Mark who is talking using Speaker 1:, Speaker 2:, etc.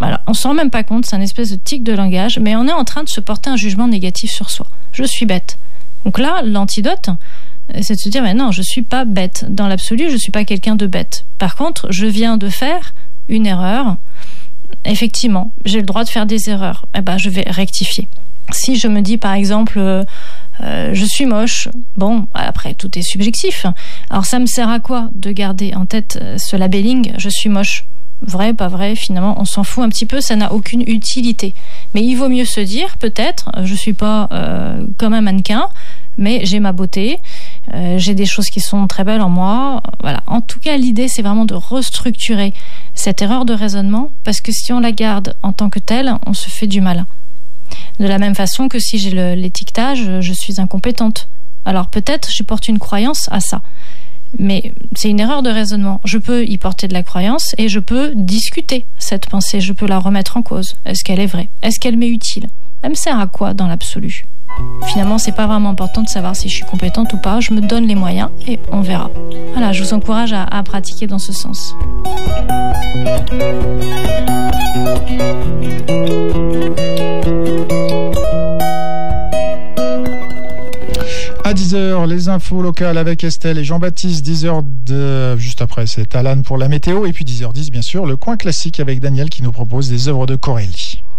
Speaker 1: Voilà, on s'en rend même pas compte, c'est un espèce de tic de langage, mais on est en train de se porter un jugement négatif sur soi. Je suis bête. Donc là, l'antidote, c'est de se dire, mais non, je suis pas bête. Dans l'absolu, je suis pas quelqu'un de bête. Par contre, je viens de faire une erreur. Effectivement, j'ai le droit de faire des erreurs. Eh ben, je vais rectifier. Si je me dis, par exemple, je suis moche, bon, après, tout est subjectif. Alors, ça me sert à quoi de garder en tête ce labelling, je suis moche? Vrai, pas vrai, finalement, on s'en fout un petit peu, ça n'a aucune utilité. Mais il vaut mieux se dire, peut-être, je suis pas comme un mannequin, mais j'ai ma beauté, j'ai des choses qui sont très belles en moi. Voilà. En tout cas, l'idée, c'est vraiment de restructurer cette erreur de raisonnement, parce que si on la garde en tant que telle, on se fait du mal. De la même façon que si j'ai l'étiquetage, je suis incompétente. Alors peut-être, je porte une croyance à ça. Mais c'est une erreur de raisonnement. Je peux y porter de la croyance et je peux discuter cette pensée. Je peux la remettre en cause. Est-ce qu'elle est vraie? Est-ce qu'elle m'est utile? Elle me sert à quoi dans l'absolu? Finalement, c'est pas vraiment important de savoir si je suis compétente ou pas. Je me donne les moyens et on verra. Voilà, je vous encourage à pratiquer dans ce sens.
Speaker 2: À 10h, les infos locales avec Estelle et Jean-Baptiste. 10h juste après, c'est Alan pour la météo. Et puis 10h10, bien sûr, le coin classique avec Daniel qui nous propose des œuvres de Corelli.